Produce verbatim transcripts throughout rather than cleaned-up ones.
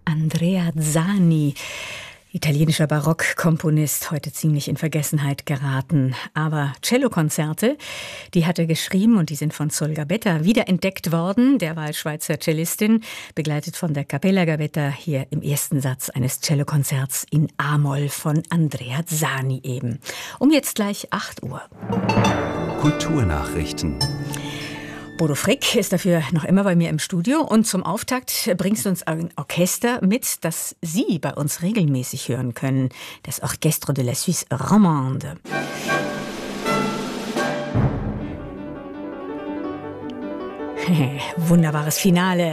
Andrea Zani. Italienischer Barockkomponist, heute ziemlich in Vergessenheit geraten. Aber Cellokonzerte, die hat er geschrieben und die sind von Sol Gabetta wiederentdeckt worden, derweil Schweizer Cellistin, begleitet von der Cappella Gabetta, hier im ersten Satz eines Cellokonzerts in A-Moll von Andrea Zani eben. Um jetzt gleich acht Uhr. Kulturnachrichten. Bodo Frick ist dafür noch immer bei mir im Studio und zum Auftakt bringst du uns ein Orchester mit, das Sie bei uns regelmäßig hören können. Das Orchestre de la Suisse Romande. Wunderbares Finale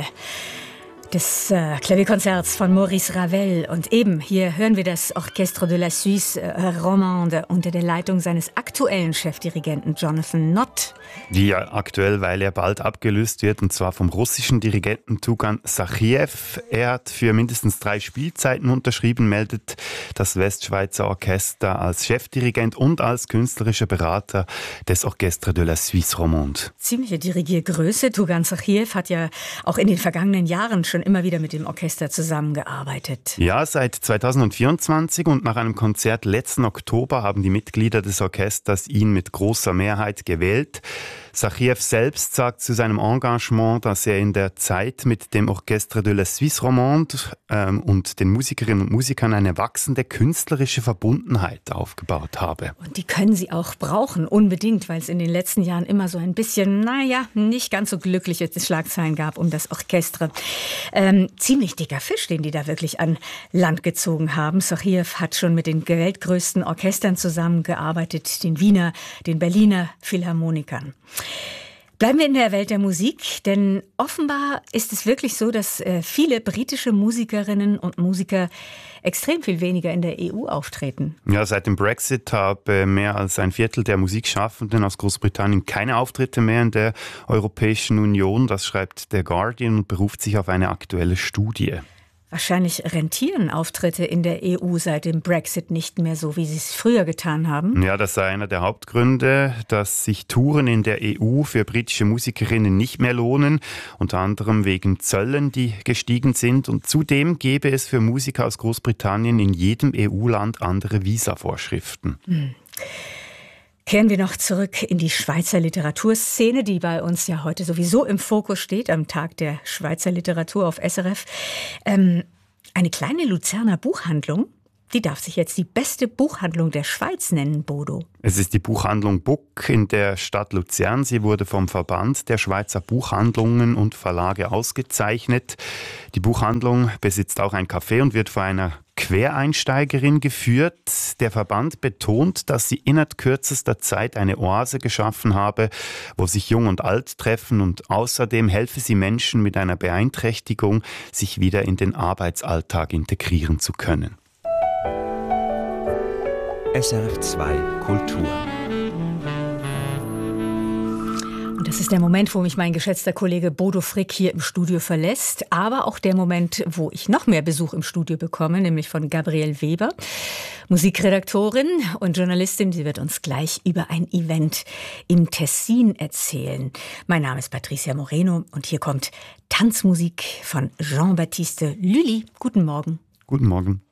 des äh, Klavierkonzerts von Maurice Ravel. Und eben, hier hören wir das Orchestre de la Suisse äh, Romande unter der Leitung seines aktuellen Chefdirigenten Jonathan Nott. Ja, aktuell, weil er bald abgelöst wird, und zwar vom russischen Dirigenten Tugan Sachajew. Er hat für mindestens drei Spielzeiten unterschrieben, meldet das Westschweizer Orchester als Chefdirigent und als künstlerischer Berater des Orchestre de la Suisse Romande. Ziemliche Dirigiergröße. Tugan Sachajew hat ja auch in den vergangenen Jahren schon immer wieder mit dem Orchester zusammengearbeitet. Ja, seit zweitausendvierundzwanzig, und nach einem Konzert letzten Oktober haben die Mitglieder des Orchesters ihn mit großer Mehrheit gewählt. Sachajew selbst sagt zu seinem Engagement, dass er in der Zeit mit dem Orchestre de la Suisse Romande ähm, und den Musikerinnen und Musikern eine wachsende künstlerische Verbundenheit aufgebaut habe. Und die können sie auch brauchen, unbedingt, weil es in den letzten Jahren immer so ein bisschen, naja, nicht ganz so glückliche Schlagzeilen gab um das Orchester. Ähm, ziemlich dicker Fisch, den die da wirklich an Land gezogen haben. Sachajew hat schon mit den weltgrößten Orchestern zusammengearbeitet, den Wiener, den Berliner Philharmonikern. Bleiben wir in der Welt der Musik, denn offenbar ist es wirklich so, dass äh, viele britische Musikerinnen und Musiker extrem viel weniger in der E U auftreten. Ja, seit dem Brexit habe mehr als ein Viertel der Musikschaffenden aus Großbritannien keine Auftritte mehr in der Europäischen Union. Das schreibt der Guardian und beruft sich auf eine aktuelle Studie. Wahrscheinlich rentieren Auftritte in der E U seit dem Brexit nicht mehr so, wie sie es früher getan haben. Ja, das sei einer der Hauptgründe, dass sich Touren in der E U für britische Musikerinnen nicht mehr lohnen, unter anderem wegen Zöllen, die gestiegen sind. Und zudem gäbe es für Musiker aus Großbritannien in jedem E U-Land andere Visavorschriften. Hm. Kehren wir noch zurück in die Schweizer Literaturszene, die bei uns ja heute sowieso im Fokus steht, am Tag der Schweizer Literatur auf S R F. Ähm, eine kleine Luzerner Buchhandlung, die darf sich jetzt die beste Buchhandlung der Schweiz nennen, Bodo. Es ist die Buchhandlung Buck in der Stadt Luzern. Sie wurde vom Verband der Schweizer Buchhandlungen und Verlage ausgezeichnet. Die Buchhandlung besitzt auch ein Café und wird von einer Quereinsteigerin geführt. Der Verband betont, dass sie innerhalb kürzester Zeit eine Oase geschaffen habe, wo sich Jung und Alt treffen, und außerdem helfe sie Menschen mit einer Beeinträchtigung, sich wieder in den Arbeitsalltag integrieren zu können. S R F zwei Kultur. Und das ist der Moment, wo mich mein geschätzter Kollege Bodo Frick hier im Studio verlässt, aber auch der Moment, wo ich noch mehr Besuch im Studio bekomme, nämlich von Gabriele Weber, Musikredaktorin und Journalistin. Sie wird uns gleich über ein Event im Tessin erzählen. Mein Name ist Patricia Moreno und hier kommt Tanzmusik von Jean-Baptiste Lully. Guten Morgen. Guten Morgen.